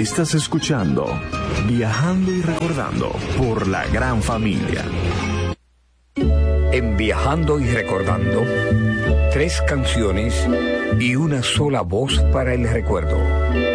Estás escuchando Viajando y Recordando por La Gran Familia. En Viajando y Recordando, 3 canciones y una sola voz para el recuerdo.